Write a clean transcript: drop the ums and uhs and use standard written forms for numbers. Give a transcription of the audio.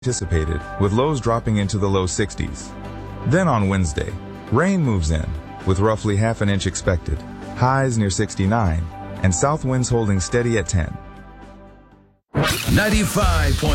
anticipated, with lows dropping into the low 60s. Then on Wednesday, rain moves in, with roughly half an inch expected, highs near 69, and south winds holding steady at 10. 95.